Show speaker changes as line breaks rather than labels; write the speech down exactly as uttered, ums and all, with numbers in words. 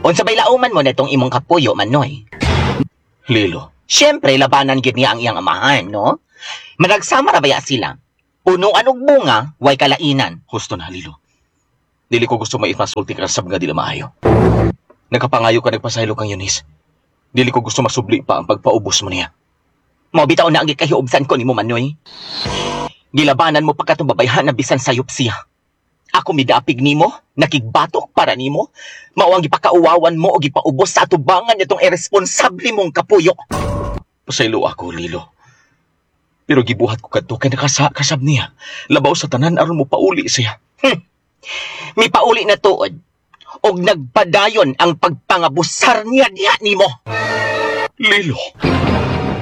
Unsa bay lauman mo netong imong kapuyo Manoy?
Lilo,
Siyempre labanan gid niya ang iyang amahan, no? Managsama ra baya sila. Punuan og bunga, way kalainan.
husto na Lilo. Dili ko gusto maipasulti ka sab nga dili maayo. Nakapangayo ka nagpasaylo kang Yunis. Dili ko gusto masubli pa ang pagpaubos mo niya.
Mao bitaw na ang gikahiubsan ko nimo Manoy. Gilabanan mo pagkatong babayhan na bisan sayop siya. Ako midapig nimo, nakigbatok para nimo, mao ang gipakauwawan mo o gipaubos sa atubangan nitong irresponsable mong kapuyo.
Pasaylo ako, Lilo. Pero gibuhat ko kadto kay nakasa kasab niya. Labaw sa tanan aron mo pauli siya.
Hmm. Mi pauli na tuod og nagpadayon ang pagpangabusar niya diha nimo.
Lilo.